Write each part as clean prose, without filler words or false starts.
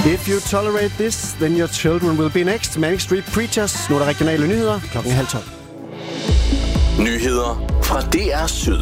If you tolerate this, then your children will be next. Manic Street Preachers. Nu er der regionale nyheder 11:30. Nyheder fra DR Syd.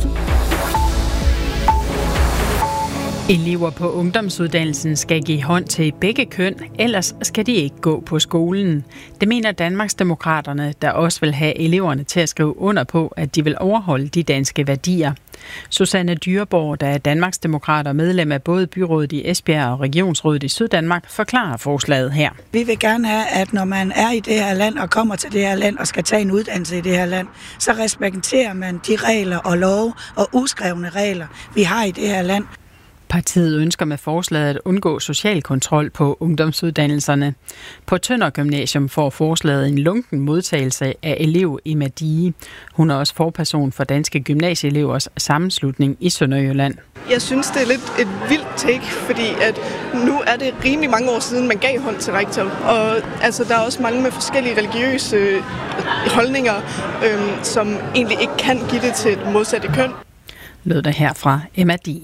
Elever på ungdomsuddannelsen skal give hånd til begge køn, ellers skal de ikke gå på skolen. Det mener Danmarksdemokraterne, der også vil have eleverne til at skrive under på, at de vil overholde de danske værdier. Susanne Dyreborg, der er Danmarksdemokrater, medlem af både byrådet i Esbjerg og regionsrådet i Syddanmark, forklarer forslaget her. Vi vil gerne have, at når man er i det her land og kommer til det her land og skal tage en uddannelse i det her land, så respekterer man de regler og love og uskrevne regler, vi har i det her land. Partiet ønsker med forslaget at undgå social kontrol på ungdomsuddannelserne. På Tønder Gymnasium får forslaget en lunken modtagelse af elev Emma Dige. Hun er også forperson for Danske Gymnasieelevers Sammenslutning i Sønderjylland. Jeg synes, det er lidt et vildt take, fordi at nu er det rimelig mange år siden, man gav hånd til rektor. Og altså, der er også mange med forskellige religiøse holdninger, som egentlig ikke kan give det til et modsatte køn. Lød der her fra Emma Dige.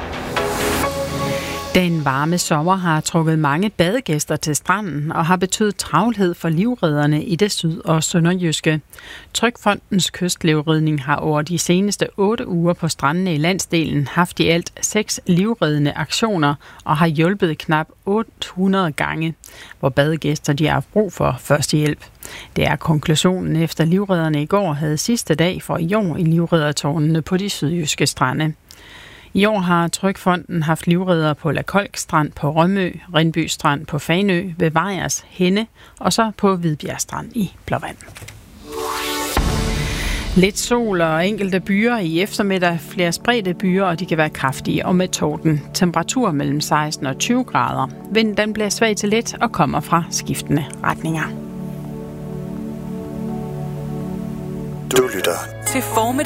Den varme sommer har trukket mange badegæster til stranden og har betydet travlhed for livredderne i det syd- og sønderjyske. Trygfondens kystlivredning har over de seneste 8 uger på strandene i landsdelen haft i alt 6 livreddende aktioner og har hjulpet knap 800 gange, hvor badegæster de har haft brug for førstehjælp. Det er konklusionen efter livredderne i går havde sidste dag for i år i livreddertårnene på de sydjyske strande. I år har Trygfonden haft livreddere på Lakolk Strand på Rømø, Rindby Strand på Fanø, ved Vejers Henne og så på Hvidbjerg Strand i Blåvand. Lidt sol og enkelte byer i eftermiddag, flere spredte byer, og de kan være kraftige og med torden. Temperatur mellem 16 og 20 grader. Vinden den bliver svag til let og kommer fra skiftende retninger. Du lytter til formiddag.